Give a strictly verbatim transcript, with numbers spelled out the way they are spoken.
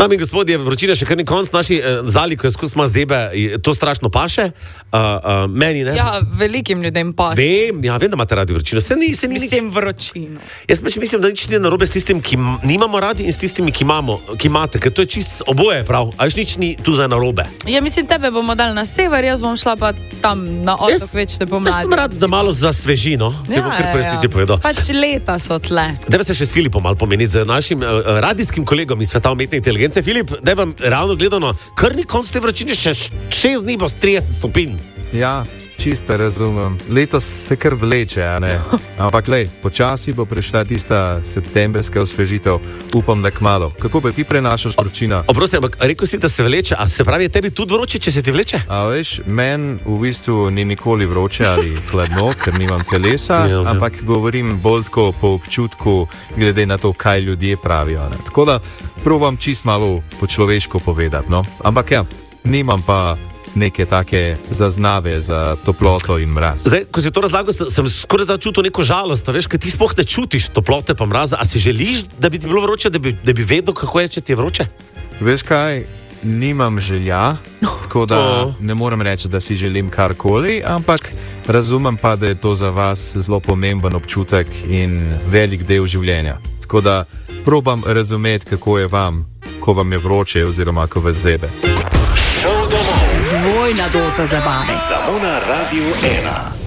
Dame in gospodje, vročina še kar ni konc, naši eh, zali, ko je skus ima zebe, to strašno paše, uh, uh, meni ne. Ja, velikim ljudem paše. Vem, ja, vem, da imate radi vročino. Se ni, se ni Mislim vročino. Jaz pač mislim, da nič ni narobe s tistim, ki nimamo radi in s tistimi, ki imamo, ki imate, ker to je čist oboje prav, a veš, nič ni tu za narobe. Ja, mislim, tebe bomo dali na sever, jaz bom šla pa tam na otok večne pomladi. Jaz sem rad, da malo za svežino, ja, kako kar ja, presnici ja. povedal. Pač leta so tle. Dajva se še s Filipom malo pomeniti, z našim uh, radijskim kolegom iz sveta umetne inteligence. Filip, daj vam realno gledano, kar ni konc te vročine, še šest dni bo s trideset stopinj. Ja, čisto razumem. Letos se kar vleče, a ne? Ampak lej, počasi bo prišla tista septemberska osvežitev, upam, da kmalu. Kako bi ti prenašal vročino? Oprosti, ampak rekel si, da se vleče, a se pravi, tebi tudi vroče, če se ti vleče? A veš, meni v bistvu ni nikoli vroče ali hladno, ker nimam telesa, ja, ampak ja. Govorim bolj tako po občutku, glede na to, kaj ljudje pravijo. Ne? Tako da probam čist malo po človeško povedati, no? Ampak ja, nimam pa neke take zaznave za toploto in mraz. Zdaj, ko si to razlagal, sem, sem skoraj da čutil neko žalost, veš, ker ti sploh ne čutiš toplote pa mraza, a si želiš, da bi ti bilo vroče, da bi, da bi vedel, kako je, če ti je vroče? Veš kaj, nimam želja, tako da oh. ne morem reči, da si želim karkoli, ampak razumem pa, da je to za vas zelo pomemben občutek in velik del življenja. Tako da probam razumeti, kako je vam, ko vam je vroče oziroma ko vas zebe. Dvojna doza zabave. Samo na Radiu ena.